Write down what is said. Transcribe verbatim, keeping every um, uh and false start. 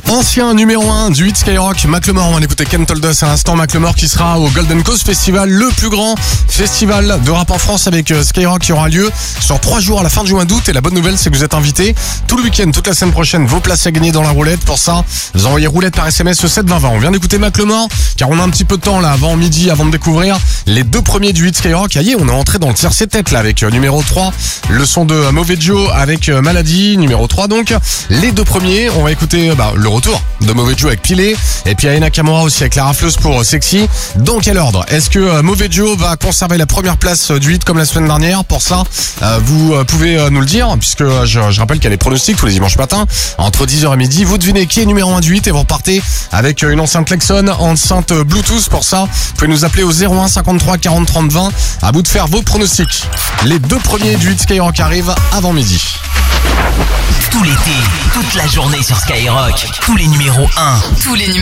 Ancien numéro un du hit Skyrock, Macklemore. On va l'écouter. Ken told us à l'instant. Macklemore qui sera au Golden Coast Festival, le plus grand festival de rap en France avec Skyrock, qui aura lieu sur trois jours à la fin du mois d'août. Et la bonne nouvelle, c'est que vous êtes invités tout le week-end, toute la semaine prochaine. Vos places à gagner dans la roulette. Pour ça, vous envoyez roulette par S M S au sept vingt vingt. On vient d'écouter Macklemore, car on a un petit peu de temps là avant midi, avant de découvrir les deux premiers du hit Skyrock. Aïe, on est entré dans le tiercé tête là avec euh, numéro trois, le son de Mauvais Joe avec euh, Maladie, numéro trois donc. Les deux premiers, on va écouter euh, bah, le retour de Mauvais Joe avec Pilé, et puis Ayana Kamura aussi avec la rafleuse pour euh, Sexy. Dans quel ordre? Est-ce que euh, Mauvais Joe va conserver la première place euh, du hit comme la semaine dernière? Pour ça, euh, vous euh, pouvez euh, nous le dire, puisque euh, je, je rappelle qu'il y a les pronostics tous les dimanches matins entre dix heures et midi. Vous devinez qui est numéro un du hit et vous repartez avec euh, une enceinte Klaxon, enceinte euh, Bluetooth. Pour ça, vous pouvez nous appeler au zéro un cinquante-trois quarante trente vingt. À bout de faire vos pronostics. Les deux premiers du hit Skyrock arrivent avant midi. Tout l'été, toute la journée sur Skyrock, tous les numéros un. Tous les numéros